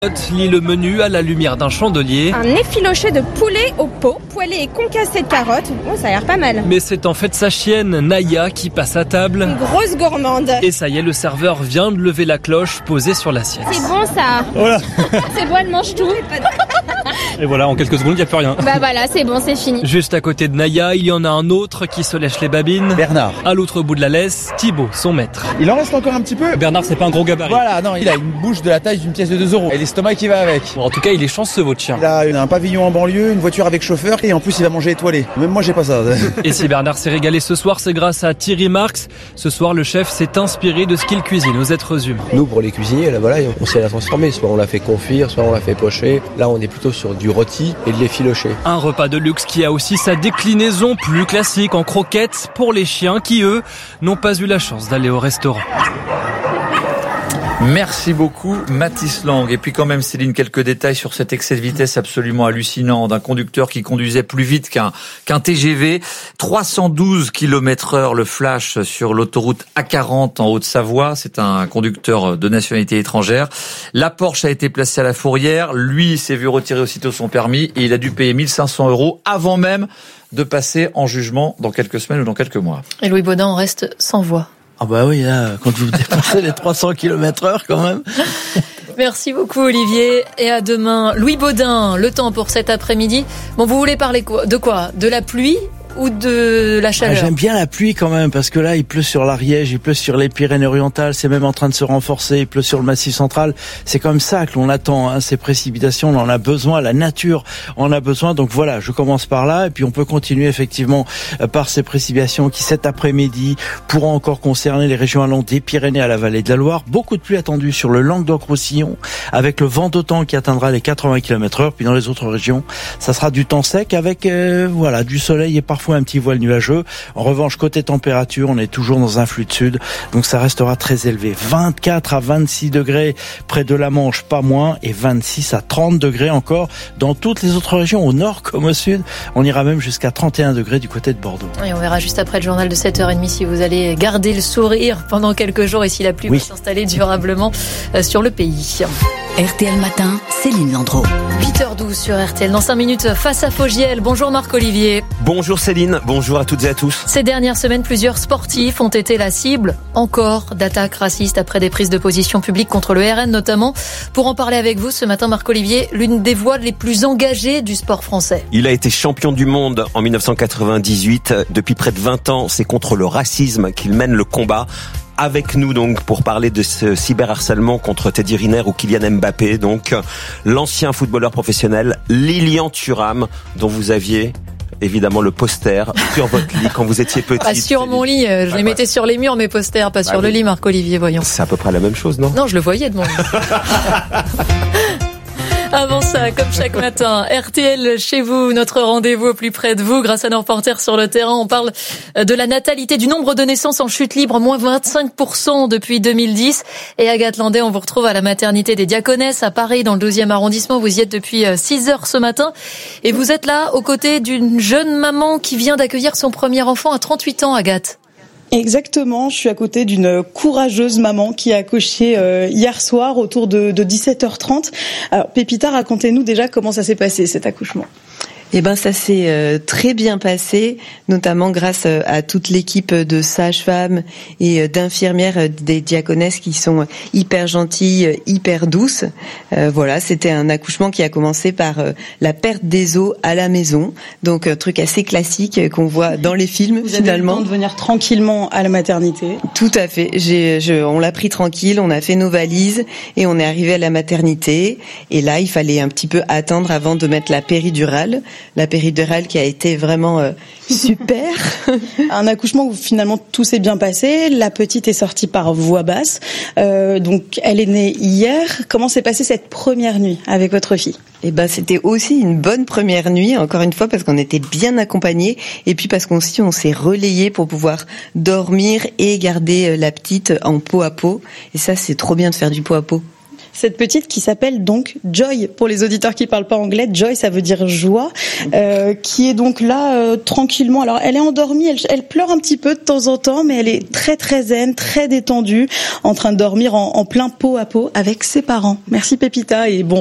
Lit le menu à la lumière d'un chandelier. Un effiloché de poulet au pot, poêlé et concassé de carottes. Oh, ça a l'air pas mal. Mais c'est en fait sa chienne, Naya, qui passe à table. Une grosse gourmande. Et ça y est, le serveur vient de lever la cloche posée sur l'assiette. C'est bon ça. Voilà. C'est bon, elle mange tout. Et voilà, en quelques secondes, il n'y a plus rien. Bah voilà, c'est bon, c'est fini. Juste à côté de Naya, il y en a un autre qui se lèche les babines. Bernard. À l'autre bout de la laisse, Thibaut, son maître. Il en reste encore un petit peu. Bernard, c'est pas un gros gabarit. Voilà, non, il a une bouche de la taille d'une pièce de 2 €. Et l'estomac qui va avec. Bon, en tout cas, il est chanceux, votre chien. Il a un pavillon en banlieue, une voiture avec chauffeur et en plus il va manger étoilé. Même moi j'ai pas ça. Et si Bernard s'est régalé ce soir, c'est grâce à Thierry Marx. Ce soir, le chef s'est inspiré de ce qu'il cuisine aux êtres humains. Nous, pour les cuisiniers, là, voilà, on sait la transformer. Soit on la fait confire, soit on la fait pocher. Là, on est plutôt sur du rôti et de l'effiloché. Un repas de luxe qui a aussi sa déclinaison plus classique en croquettes pour les chiens qui, eux, n'ont pas eu la chance d'aller au restaurant. Merci beaucoup Mathis Lang. Et puis quand même Céline, quelques détails sur cet excès de vitesse absolument hallucinant d'un conducteur qui conduisait plus vite qu'un TGV. 312 km/h le flash sur l'autoroute A40 en Haute-Savoie. C'est un conducteur de nationalité étrangère. La Porsche a été placée à la fourrière. Lui s'est vu retirer aussitôt son permis et il a dû payer 1 500 € avant même de passer en jugement dans quelques semaines ou dans quelques mois. Et Louis Baudin en reste sans voix. Ah bah oui, là, quand vous dépassez les 300 km/h quand même. Merci beaucoup Olivier et à demain. Louis Baudin, le temps pour cet après-midi. Bon, vous voulez parler de quoi ? De la pluie ou de la chaleur ? J'aime bien la pluie quand même, parce que là, il pleut sur l'Ariège, il pleut sur les Pyrénées-Orientales, c'est même en train de se renforcer, il pleut sur le Massif central. C'est comme ça que l'on attend, hein, ces précipitations, on en a besoin, la nature en a besoin. Donc voilà, je commence par là, et puis on peut continuer effectivement par ces précipitations qui, cet après-midi, pourront encore concerner les régions allant des Pyrénées à la vallée de la Loire. Beaucoup de pluie attendue sur le Languedoc-Roussillon, avec le vent d'automne qui atteindra les 80 km/h. Puis dans les autres régions, ça sera du temps sec avec voilà, du soleil et parfois un petit voile nuageux. En revanche, côté température, on est toujours dans un flux de sud, donc ça restera très élevé. 24 à 26 degrés près de la Manche, pas moins, et 26 à 30 degrés encore dans toutes les autres régions, au nord comme au sud. On ira même jusqu'à 31 degrés du côté de Bordeaux. Et on verra juste après le journal de 7h30 si vous allez garder le sourire pendant quelques jours et si la pluie va s'installer durablement sur le pays. RTL Matin, Céline Landreau. 8h12 sur RTL. Dans 5 minutes, face à Fogiel. Bonjour Marc-Olivier. Bonjour Céline, bonjour à toutes et à tous. Ces dernières semaines, plusieurs sportifs ont été la cible, encore, d'attaques racistes après des prises de position publiques contre le RN notamment. Pour en parler avec vous ce matin, Marc-Olivier, l'une des voix les plus engagées du sport français. Il a été champion du monde en 1998. Depuis près de 20 ans, c'est contre le racisme qu'il mène le combat. Avec nous donc pour parler de ce cyberharcèlement contre Teddy Riner ou Kylian Mbappé, donc l'ancien footballeur professionnel Lilian Thuram, dont vous aviez évidemment le poster sur votre lit quand vous étiez petit. Pas sur mon lit, je les mettais sur les murs mes posters, pas sur le lit, Marc-Olivier, voyons. C'est à peu près la même chose, non ? Non, je le voyais de mon lit. Avant ça, comme chaque matin, RTL chez vous, notre rendez-vous au plus près de vous grâce à nos reporters sur le terrain. On parle de la natalité, du nombre de naissances en chute libre, moins 25% depuis 2010. Et Agathe Landais, on vous retrouve à la maternité des Diaconesses à Paris, dans le 12e arrondissement. Vous y êtes depuis 6h ce matin. Et vous êtes là aux côtés d'une jeune maman qui vient d'accueillir son premier enfant à 38 ans, Agathe. Exactement, je suis à côté d'une courageuse maman qui a accouché hier soir autour de 17h30. Alors Pépita, racontez-nous déjà comment ça s'est passé cet accouchement. Eh ben ça s'est très bien passé, notamment grâce à toute l'équipe de sages-femmes et d'infirmières des Diaconesses qui sont hyper gentilles, hyper douces. Voilà, c'était un accouchement qui a commencé par la perte des os à la maison, donc un truc assez classique qu'on voit dans les films. Vous finalement. Vous avez eu le temps de venir tranquillement à la maternité. Tout à fait. On l'a pris tranquille, on a fait nos valises et on est arrivé à la maternité. Et là, il fallait un petit peu attendre avant de mettre la péridurale. La péridurale qui a été vraiment super. Un accouchement où finalement tout s'est bien passé. La petite est sortie par voie basse. Donc elle est née hier. Comment s'est passée cette première nuit avec votre fille ? Eh ben c'était aussi une bonne première nuit, encore une fois, parce qu'on était bien accompagnés et puis parce qu'on s'est relayé pour pouvoir dormir et garder la petite en peau à peau. Et ça, c'est trop bien de faire du peau à peau. Cette petite qui s'appelle donc Joy, pour les auditeurs qui parlent pas anglais. Joy, ça veut dire joie, qui est donc là tranquillement. Alors elle est endormie, elle pleure un petit peu de temps en temps, mais elle est très très zen, très détendue, en train de dormir en plein pot à pot avec ses parents. Merci Pépita et bon